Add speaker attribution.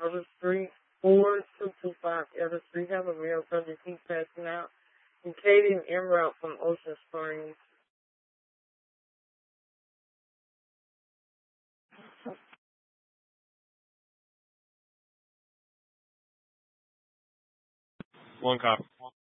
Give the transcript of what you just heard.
Speaker 1: Elder Street, 4225 Elder Street. Have a real brother keep passing out. And Katie and Emerald from Ocean Springs.
Speaker 2: One copy.